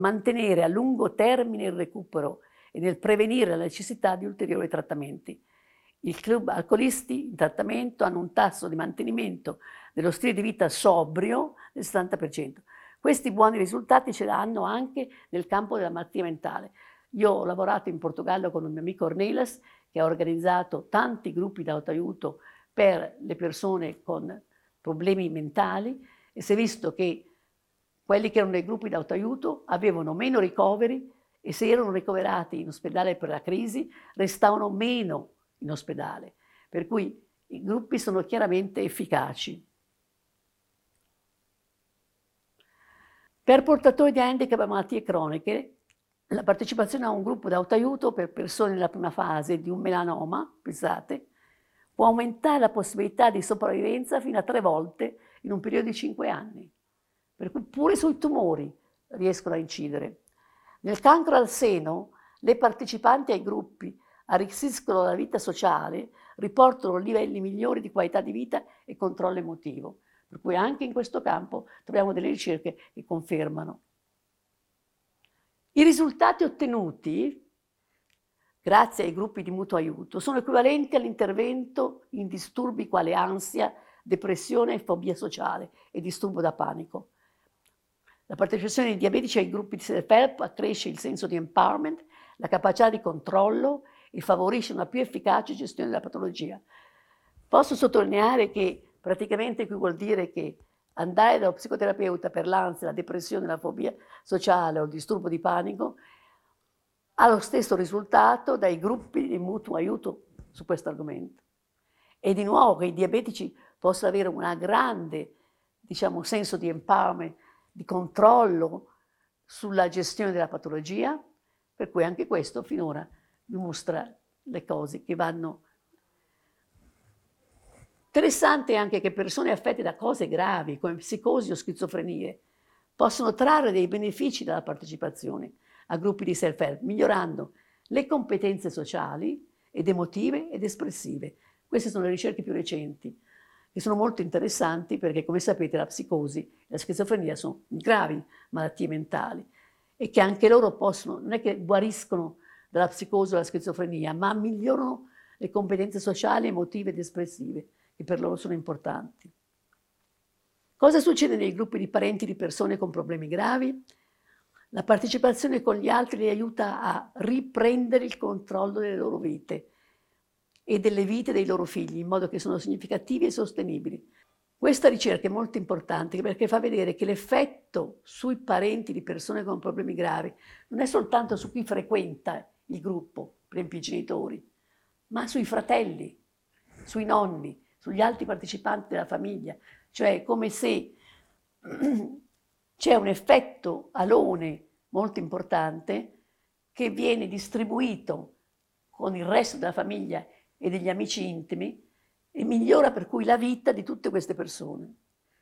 mantenere a lungo termine il recupero e nel prevenire la necessità di ulteriori trattamenti. Il club alcolisti in trattamento hanno un tasso di mantenimento dello stile di vita sobrio del 70%. Questi buoni risultati ce l'hanno anche nel campo della malattia mentale. Io ho lavorato in Portogallo con un mio amico Ornelas che ha organizzato tanti gruppi di autoaiuto per le persone con problemi mentali e si è visto che quelli che erano nei gruppi di autoaiuto avevano meno ricoveri e se erano ricoverati in ospedale per la crisi restavano meno in ospedale. Per cui i gruppi sono chiaramente efficaci. Per portatori di handicap e malattie croniche, la partecipazione a un gruppo di autoaiuto per persone nella prima fase di un melanoma, pensate, può aumentare la possibilità di sopravvivenza fino a 3 volte in un periodo di 5 anni. Per cui pure sui tumori riescono a incidere. Nel cancro al seno, le partecipanti ai gruppi arricchiscono la vita sociale, riportano livelli migliori di qualità di vita e controllo emotivo. Per cui anche in questo campo troviamo delle ricerche che confermano. I risultati ottenuti, grazie ai gruppi di mutuo aiuto, sono equivalenti all'intervento in disturbi quali ansia, depressione e fobia sociale e disturbo da panico. La partecipazione dei diabetici ai gruppi di self-help accresce il senso di empowerment, la capacità di controllo e favorisce una più efficace gestione della patologia. Posso sottolineare che praticamente qui vuol dire che andare dallo psicoterapeuta per l'ansia, la depressione, la fobia sociale o il disturbo di panico ha lo stesso risultato dai gruppi di mutuo aiuto su questo argomento. E di nuovo che i diabetici possono avere un grande, senso di empowerment, di controllo sulla gestione della patologia, per cui anche questo finora dimostra le cose che vanno. Interessante anche che persone affette da cose gravi come psicosi o schizofrenie possono trarre dei benefici dalla partecipazione a gruppi di self-help, migliorando le competenze sociali ed emotive ed espressive. Queste sono le ricerche più recenti, che sono molto interessanti perché, come sapete, la psicosi e la schizofrenia sono gravi malattie mentali e che anche loro possono, non è che guariscono dalla psicosi o dalla schizofrenia, ma migliorano le competenze sociali, emotive ed espressive, che per loro sono importanti. Cosa succede nei gruppi di parenti di persone con problemi gravi? La partecipazione con gli altri li aiuta a riprendere il controllo delle loro vite e delle vite dei loro figli, in modo che sono significativi e sostenibili. Questa ricerca è molto importante perché fa vedere che l'effetto sui parenti di persone con problemi gravi non è soltanto su chi frequenta il gruppo, per esempio i genitori, ma sui fratelli, sui nonni, sugli altri partecipanti della famiglia. Cioè è come se c'è un effetto alone molto importante che viene distribuito con il resto della famiglia e degli amici intimi e migliora per cui la vita di tutte queste persone.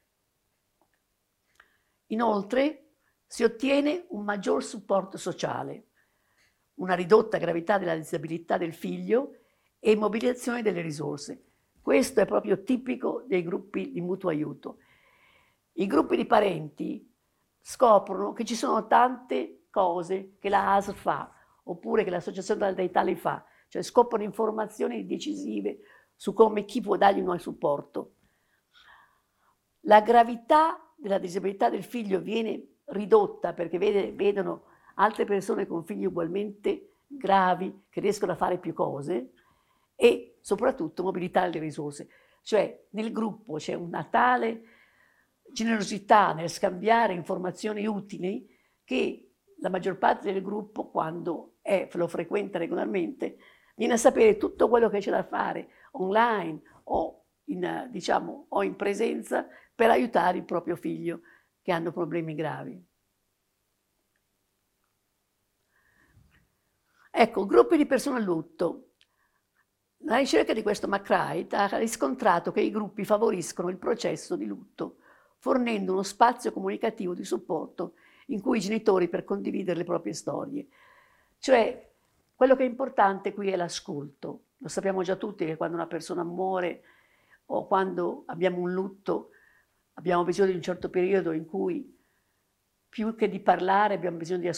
Inoltre si ottiene un maggior supporto sociale, una ridotta gravità della disabilità del figlio e mobilitazione delle risorse. Questo è proprio tipico dei gruppi di mutuo aiuto. I gruppi di parenti scoprono che ci sono tante cose che la ASL fa, oppure che l'Associazione dei Tali fa, cioè scoprono informazioni decisive su come chi può dargli un supporto. La gravità della disabilità del figlio viene ridotta perché vedono altre persone con figli ugualmente gravi che riescono a fare più cose e soprattutto mobilitare le risorse. Cioè nel gruppo c'è una tale generosità nel scambiare informazioni utili che la maggior parte del gruppo, quando lo frequenta regolarmente, viene a sapere tutto quello che c'è da fare online o in presenza per aiutare il proprio figlio che hanno problemi gravi. Ecco, gruppi di persone a lutto. La ricerca di questo McCreight ha riscontrato che i gruppi favoriscono il processo di lutto, fornendo uno spazio comunicativo di supporto in cui i genitori per condividere le proprie storie. Cioè, quello che è importante qui è l'ascolto. Lo sappiamo già tutti che quando una persona muore o quando abbiamo un lutto, abbiamo bisogno di un certo periodo in cui più che di parlare abbiamo bisogno di